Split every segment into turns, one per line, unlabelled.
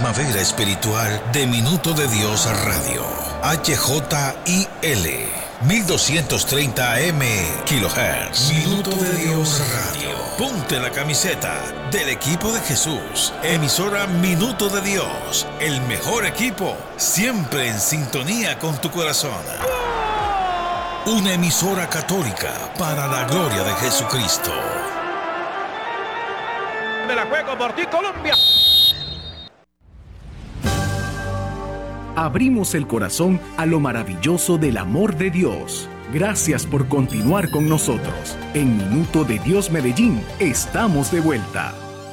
primavera espiritual de Minuto de Dios Radio. HJIL 1230 AM kHz. Minuto de Dios Radio. Ponte la camiseta del equipo de Jesús. Emisora Minuto de Dios. El mejor equipo, siempre en sintonía con tu corazón. Una emisora católica para la gloria de Jesucristo.
Me la juego por ti, Colombia.
Abrimos el corazón a lo maravilloso del amor de Dios. Gracias por continuar con nosotros. En Minuto de Dios Medellín, estamos de vuelta.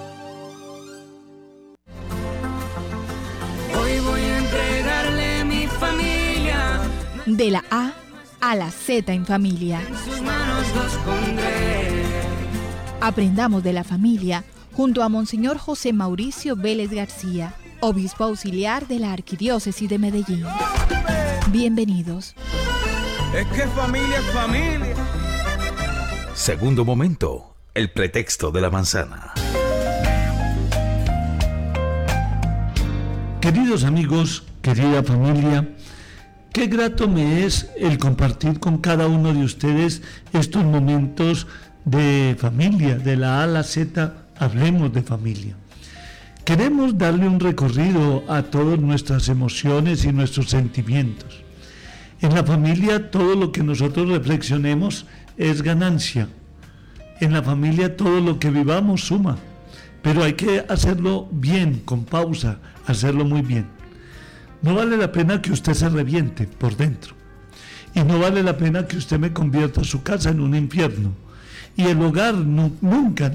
Hoy voy a entregarle mi familia.
De la A a la Z en familia.
En sus manos los pondré.
Aprendamos de la familia junto a Monseñor José Mauricio Vélez García, obispo auxiliar de la Arquidiócesis de Medellín. Bienvenidos.
Es que familia es familia.
Segundo momento, el pretexto de la manzana.
Queridos amigos, querida familia, qué grato me es el compartir con cada uno de ustedes estos momentos de familia, de la A a la Z, hablemos de familia. Queremos darle un recorrido a todas nuestras emociones y nuestros sentimientos. En la familia todo lo que nosotros reflexionemos es ganancia. En la familia todo lo que vivamos suma, pero hay que hacerlo bien, con pausa, hacerlo muy bien. No vale la pena que usted se reviente por dentro. Y no vale la pena que usted me convierta su casa en un infierno. Y el hogar nunca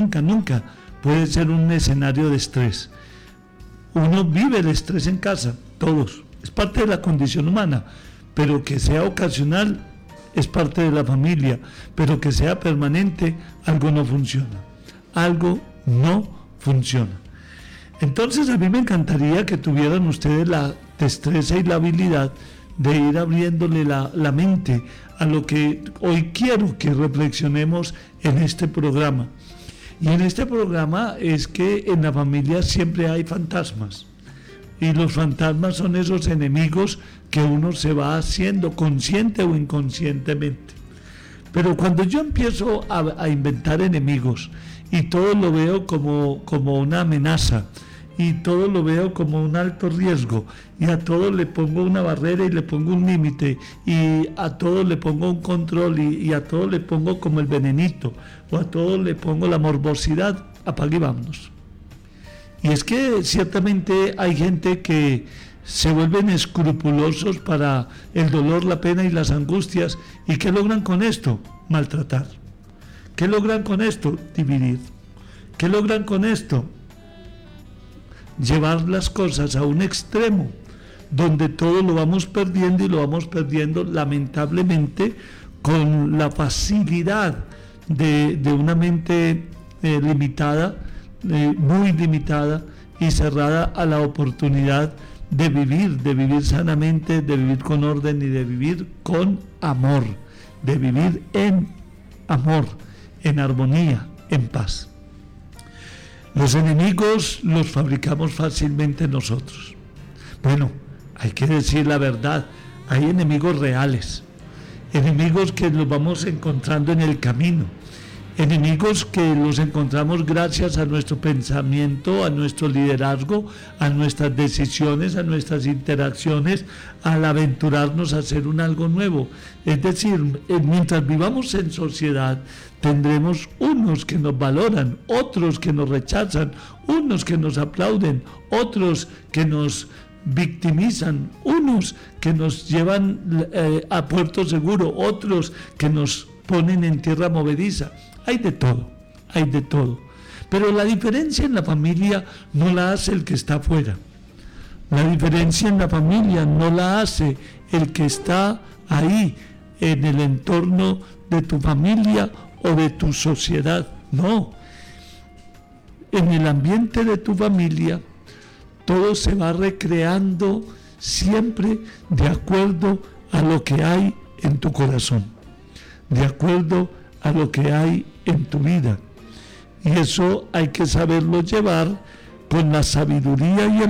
puede ser un escenario de estrés. Uno vive el estrés en casa, todos. Es parte de la condición humana, pero que sea ocasional es parte de la familia, pero que sea permanente, algo no funciona. Algo no funciona. Entonces a mí me encantaría que tuvieran ustedes la destreza y la habilidad de ir abriéndole la mente a lo que hoy quiero que reflexionemos en este programa. Y en este programa es que en la familia siempre hay fantasmas. Y los fantasmas son esos enemigos que uno se va haciendo consciente o inconscientemente. Pero cuando yo empiezo a inventar enemigos y todo lo veo como una amenaza, y todo lo veo como un alto riesgo, y a todo le pongo una barrera y le pongo un límite, y a todo le pongo un control, y a todo le pongo como el venenito, o a todo le pongo la morbosidad, apague y vámonos. Y es que ciertamente hay gente que se vuelven escrupulosos para el dolor, la pena y las angustias. ¿Y qué logran con esto? Maltratar. ¿Qué logran con esto? Dividir. ¿Qué logran con esto? Llevar las cosas a un extremo, donde todo lo vamos perdiendo y lo vamos perdiendo lamentablemente con la facilidad de una mente limitada, muy limitada y cerrada a la oportunidad de vivir sanamente, de vivir con orden y de vivir con amor, de vivir en amor, en armonía, en paz. Los enemigos los fabricamos fácilmente nosotros. Bueno, hay que decir la verdad, hay enemigos reales, enemigos que los vamos encontrando en el camino, enemigos que los encontramos gracias a nuestro pensamiento, a nuestro liderazgo, a nuestras decisiones, a nuestras interacciones, al aventurarnos a hacer algo nuevo. Es decir, mientras vivamos en sociedad, tendremos unos que nos valoran, otros que nos rechazan, unos que nos aplauden, otros que nos victimizan, unos que nos llevan a puerto seguro, otros que nos ponen en tierra movediza. Hay de todo. Pero la diferencia en la familia no la hace el que está afuera. La diferencia en la familia no la hace el que está ahí, en el entorno de tu familia o de tu sociedad. No. En el ambiente de tu familia, todo se va recreando siempre de acuerdo a lo que hay en tu corazón, de acuerdo a lo que hay en tu vida. Y eso hay que saberlo llevar con la sabiduría y el